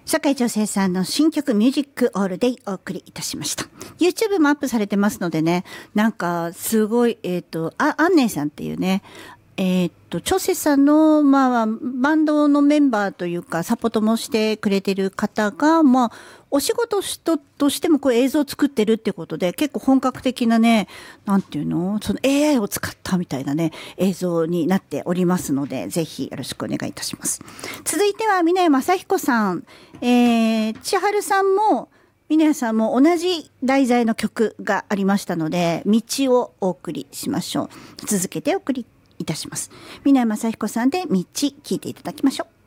坂井調整さんの新曲ミュージックオールデイお送りいたしました。 YouTube もアップされてますのでね、なんかすごいアンネさんっていうね、調整さんの、バンドのメンバーというかサポートもしてくれてる方が、お仕事としてもこう映像を作ってるってことで、結構本格的なね、なんていうの、その AI を使ったみたいなね、映像になっておりますので、ぜひよろしくお願いいたします。続いては、峰谷正彦さん。千春さんも、峰谷さんも同じ題材の曲がありましたので、道をお送りしましょう。続けてお送りいたします。峰谷正彦さんで道、聞いていただきましょう。